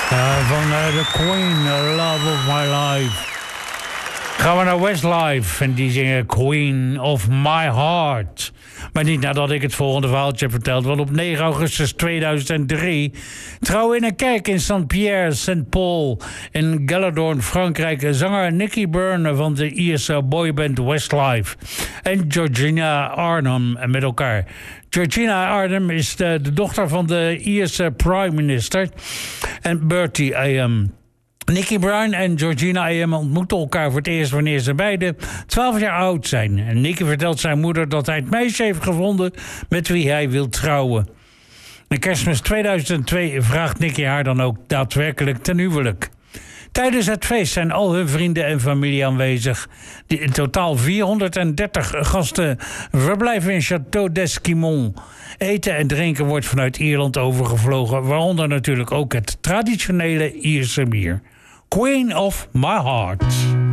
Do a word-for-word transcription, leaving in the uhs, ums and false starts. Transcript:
Uh, van uh, The Queen, uh, Love of My Life. Gaan we naar Westlife en die zingen Queen of My Heart. Maar niet nadat ik het volgende verhaaltje heb verteld. Want op negen augustus tweeduizend drie... trouw in een kerk in Saint-Pierre, Saint-Paul... in Gelderdoorn, Frankrijk... zanger Nicky Byrne van de Ierse boyband Westlife... en Georgina Arnhem met elkaar. Georgina Arnhem is de, de dochter van de Ierse prime minister... en Bertie Ahern. Nicky Byrne en Georgina Ahern ontmoeten elkaar voor het eerst wanneer ze beiden twaalf jaar oud zijn. En Nicky vertelt zijn moeder dat hij het meisje heeft gevonden met wie hij wil trouwen. In kerstmis tweeduizend twee vraagt Nicky haar dan ook daadwerkelijk ten huwelijk. Tijdens het feest zijn al hun vrienden en familie aanwezig. In totaal vierhonderddertig gasten verblijven in Château d'Esquimont. Eten en drinken wordt vanuit Ierland overgevlogen, waaronder natuurlijk ook het traditionele Ierse bier. Queen of My Heart.